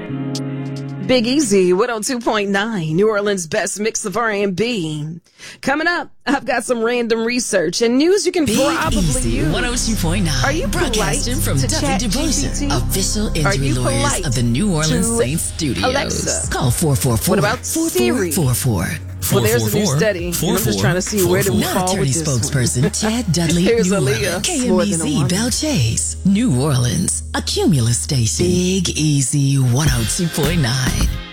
Big Easy, 102.9, New Orleans' best mix of R&B. Coming up, I've got some random research and news you can Big probably Easy, use. 102.9. Are you polite Broadcasting from to Duffy Devotion, ChatGPT? official Are injury you lawyers polite of the New Orleans to Saints Studios. Alexa? Call 444. What about Siri? 4444. Well, there's a new study, and I'm just trying to see where do we Not fall attorney with this one. spokesperson Chad Dudley. Here's New Aaliyah, Orleans. More Than a KMEZ Woman. Bell Chase, New Orleans, a Cumulus station. Big Easy 102.9.